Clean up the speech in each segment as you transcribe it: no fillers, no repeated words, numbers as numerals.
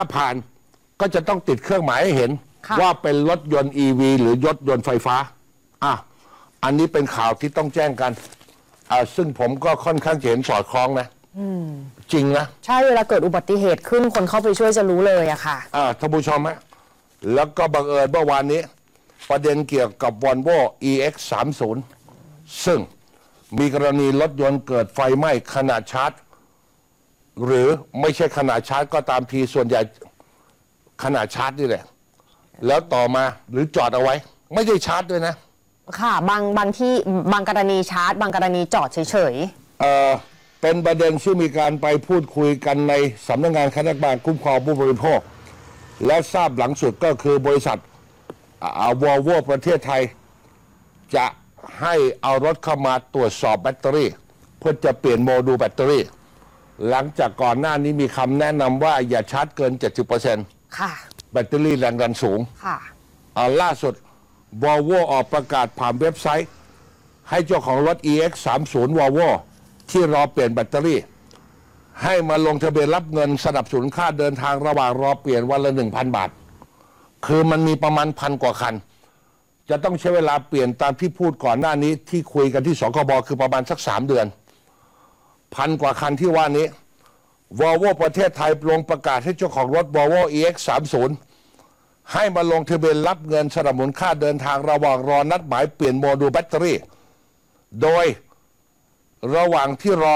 ถ้าผ่านก็จะต้องติดเครื่องหมายให้เห็นว่าเป็นรถยนต์ EV หรือรถยนต์ไฟฟ้าอันนี้เป็นข่าวที่ต้องแจ้งกันซึ่งผมก็ค่อนข้างจะเห็นสอดคล้องนะจริงนะใช่เวลาเกิดอุบัติเหตุขึ้นคนเข้าไปช่วยจะรู้เลยอะค่ะท่านผู้ชมฮะแล้วก็บังเอิญเมื่อวานนี้ประเด็นเกี่ยวกับ Volvo EX30 ซึ่งมีกรณีรถยนต์เกิดไฟไหม้ขณะชาร์จหรือไม่ใช่ขณะชาร์จก็ตามทีส่วนใหญ่ขณะชาร์จนี่แหละแล้วต่อมาหรือจอดเอาไว้ไม่ได้ชาร์จด้วยนะค่ะบางที่บางกรณีชาร์จบางกรณีจอดเฉยๆเป็นประเด็นที่มีการไปพูดคุยกันในสำนักงานคณะกรรมการคุ้มครองผู้บริโภคและทราบหลังสุดก็คือบริษัทVolvo ประเทศไทยจะให้เอารถเข้ามาตรวจสอบแบตเตอรี่เพื่อจะเปลี่ยนโมดูลแบตเตอรี่หลังจากก่อนหน้านี้มีคำแนะนำว่าอย่าชาร์จเกิน 70% ค่ะแบตเตอรี่แรงดันสูงค่ะล่าสุด Volvo ออกประกาศผ่านเว็บไซต์ให้เจ้าของรถ EX30 Volvo ที่รอเปลี่ยนแบตเตอรี่ให้มาลงทะเบียนรับเงินสนับสนุนค่าเดินทางระหว่างรอเปลี่ยนวันละ 1,000 บาทคือมันมีประมาณ1,000 กว่าคันจะต้องใช้เวลาเปลี่ยนตามที่พูดก่อนหน้านี้ที่คุยกันที่สคบคือประมาณสัก3 เดือน1,000 กว่าคันที่ว่านี้ Volvo ประเทศไทยลงประกาศให้เจ้าของรถ Volvo EX30 ให้มาลงทะเบียนรับเงินสนับสนุนค่าเดินทางระหว่างรอนัดหมายเปลี่ยนโมดูลแบตเตอรี่โดยระหว่างที่รอ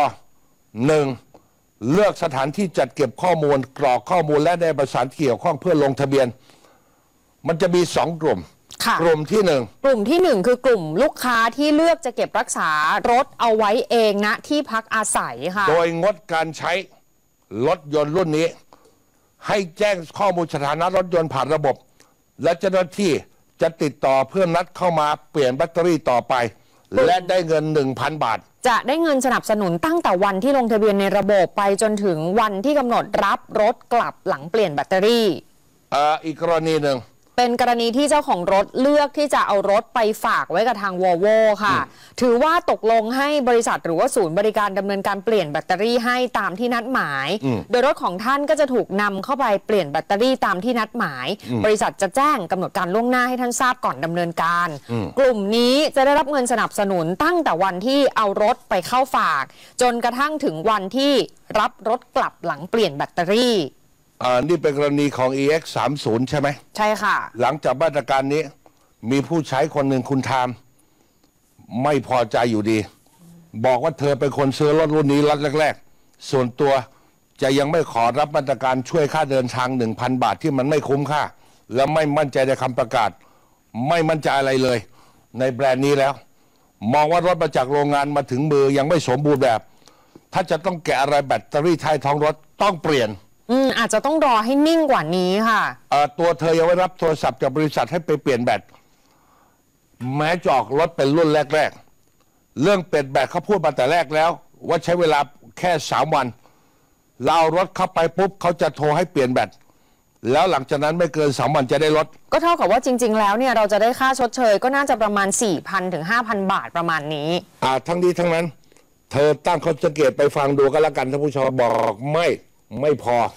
1เลือกสถานที่จัดเก็บข้อมูลกรอกข้อมูลและได้ประสานเกี่ยวข้องเพื่อลงทะเบียนมันจะมี2 กลุ่มกลุ่มที่ 1คือกลุ่มลูกค้าที่เลือกจะเก็บรักษารถเอาไว้เองณที่พักอาศัยค่ะโดยงดการใช้รถยนต์รุ่นนี้ให้แจ้งข้อมูลสถานะรถยนต์ผ่านระบบและเจ้าหน้าที่จะติดต่อเพื่อนัดเข้ามาเปลี่ยนแบตเตอรี่ต่อไปและได้เงิน 1,000 บาทจะได้เงินสนับสนุนตั้งแต่วันที่ลงทะเบียนในระบบไปจนถึงวันที่กำหนดรับรถกลับหลังเปลี่ยนแบตเตอรี่อีกกรณีหนึ่งเป็นกรณีที่เจ้าของรถเลือกที่จะเอารถไปฝากไว้กับทาง Volvo ค่ะถือว่าตกลงให้บริษัทหรือว่าศูนย์บริการดำเนินการเปลี่ยนแบตเตอรี่ให้ตามที่นัดหมายโดยรถของท่านก็จะถูกนำเข้าไปเปลี่ยนแบตเตอรี่ตามที่นัดหมายบริษัทจะแจ้งกำหนดการล่วงหน้าให้ท่านทราบก่อนดำเนินการกลุ่มนี้จะได้รับเงินสนับสนุนตั้งแต่วันที่เอารถไปเข้าฝากจนกระทั่งถึงวันที่รับรถกลับหลังเปลี่ยนแบตเตอรี่นี่เป็นกรณีของ EX30 ใช่ไหมใช่ค่ะหลังจากมาตรการนี้มีผู้ใช้คนหนึ่งคุณทามไม่พอใจอยู่ดีบอกว่าเธอเป็นคนซื้อรถรุ่นนี้รถแรกๆส่วนตัวจะยังไม่ขอรับมาตรการช่วยค่าเดินทาง 1,000 บาทที่มันไม่คุ้มค่าและไม่มั่นใจในคำประกาศไม่มั่นใจอะไรเลยในแบรนด์นี้แล้วมองว่ารถมาจากโรงงานมาถึงมือยังไม่สมบูรณ์แบบถ้าจะต้องแกะอะไรแบตเตอรี่ท้ายท้องรถต้องเปลี่ยนอาจจะต้องรอให้นิ่งกว่านี้ค่ะตัวเธอยังไม่รับโทรศัพท์จากบริษัทให้ไปเปลี่ยนแบตแม้จะออกรถเป็นรุ่นแรกๆเรื่องเปลี่ยนแบตเขาพูดมาแต่แรกแล้วว่าใช้เวลาแค่3 วันเราเอารถเข้าไปปุ๊บเขาจะโทรให้เปลี่ยนแบตแล้วหลังจากนั้นไม่เกิน3 วันจะได้รถก็เท่ากับว่าจริงๆแล้วเนี่ยเราจะได้ค่าชดเชยก็น่าจะประมาณ 4,000 ถึง 5,000 บาทประมาณนี้ทั้งนี้ทั้งนั้นเธอตั้งข้อสังเกตไปฟังดูก็แล้วกันท่านผู้ชมบอกไม่พอ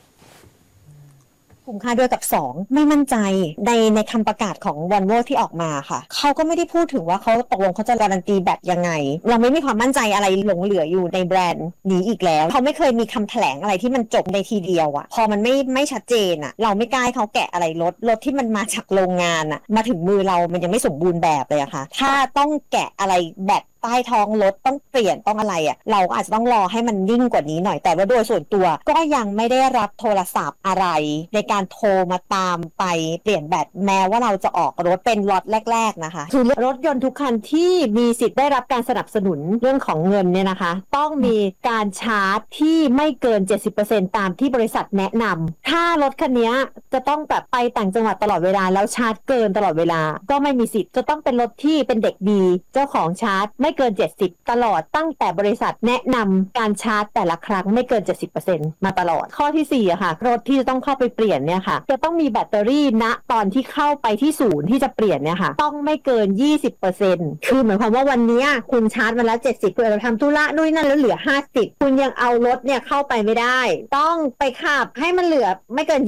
คุ้มค่าด้วยกับ2ไม่มั่นใจในคำประกาศของ Volvo ที่ออกมาค่ะเขาก็ไม่ได้พูดถึงว่าเขาตกลงเขาจะการันตีแบตยังไงเราไม่มีความมั่นใจอะไรหลงเหลืออยู่ในแบรนด์นี้อีกแล้วเขาไม่เคยมีคำแถลงอะไรที่มันจบในทีเดียวอ่ะพอมันไม่ชัดเจนอ่ะเราไม่กล้าให้เขาแกะอะไรรถที่มันมาจากโรงงานอ่ะมาถึงมือเรามันยังไม่สมบูรณ์แบบเลยอะค่ะถ้าต้องแกะอะไรแบตใต้ท้องรถต้องเปลี่ยนต้องอะไรอ่ะเราก็อาจจะต้องรอให้มันยิ่งกว่านี้หน่อยแต่ว่าโดยส่วนตัวก็ยังไม่ได้รับโทรศัพท์อะไรในการโทรมาตามไปเปลี่ยนแบตแม้ว่าเราจะออกรถเป็นล็อตแรกๆนะคะคือรถยนต์ทุกคันที่มีสิทธิ์ได้รับการสนับสนุนเรื่องของเงินเนี่ยนะคะต้องมีการชาร์จที่ไม่เกิน 70% ตามที่บริษัทแนะนำถ้ารถคันนี้จะต้องแบบไปต่างจังหวัดตลอดเวลาแล้วชาร์จเกินตลอดเวลาก็ไม่มีสิทธิ์จะต้องเป็นรถที่เป็นเด็กดีเจ้าของชาร์จไม่เกิน70ตลอดตั้งแต่บริษัทแนะนำการชาร์จแต่ละครั้งไม่เกิน 70% มาตลอดข้อที่4อะค่ะรถที่จะต้องเข้าไปเปลี่ยนเนี่ยค่ะจะต้องมีแบตเตอรี่ณตอนที่เข้าไปที่ศูนย์ที่จะเปลี่ยนเนี่ยค่ะต้องไม่เกิน 20% คือหมายความว่าวันนี้คุณชาร์จมาแล้ว70คุณเราทำธุระนู่นนั่นแล้วเหลือ50คุณยังเอารถเนี่ยเข้าไปไม่ได้ต้องไปขับให้มันเหลือไม่เกิน